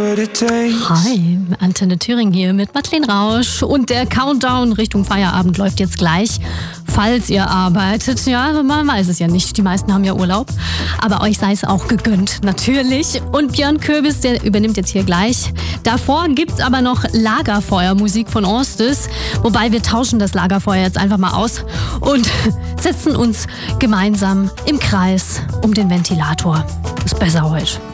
Hi, Antenne Thüringen hier mit Madeleine Rausch und der Countdown Richtung Feierabend läuft jetzt gleich. Falls ihr arbeitet, ja, man weiß es ja nicht, die meisten haben ja Urlaub, aber euch sei es auch gegönnt, natürlich. Und Björn Köbis, der übernimmt jetzt hier gleich. Davor gibt's aber noch Lagerfeuermusik von Orstes, wobei wir tauschen das Lagerfeuer jetzt einfach mal aus und setzen uns gemeinsam im Kreis um den Ventilator. Ist besser heute.